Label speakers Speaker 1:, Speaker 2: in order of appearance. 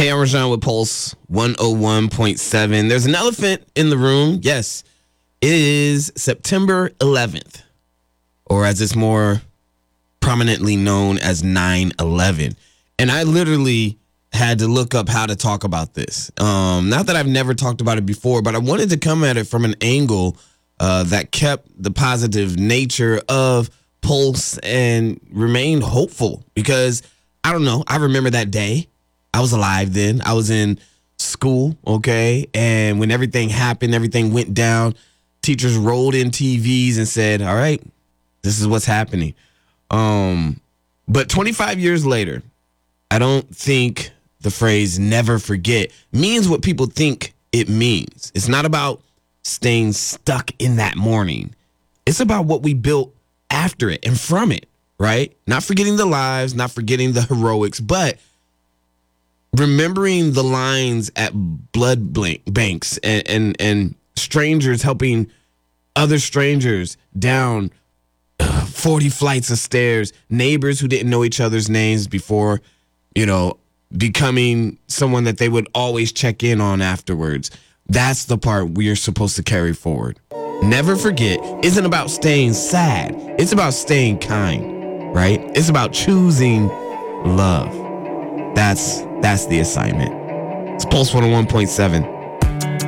Speaker 1: Hey, I'm Rajan with Pulse 101.7. There's an elephant in the room. Yes, it is September 11th, or as it's more prominently known as 9/11. And I literally had to look up how to talk about this. Not that I've never talked about it before, but I wanted to come at it from an angle that kept the positive nature of Pulse and remained hopeful. Because I don't know, I remember that day. I was alive then. I was in school, okay? And when everything happened, everything went down, teachers rolled in TVs and said, all right, this is what's happening. But 25 years later, I don't think the phrase never forget means what people think it means. It's not about staying stuck in that morning. It's about what we built after it and from it, right? Not forgetting the lives, not forgetting the heroics, but remembering the lines at blood banks and strangers helping other strangers down 40 flights of stairs, neighbors who didn't know each other's names before, becoming someone that they would always check in on afterwards. That's the part we are supposed to carry forward. Never forget isn't about staying sad. It's about staying kind, right? It's about choosing love. That's the assignment. It's Pulse 101.7.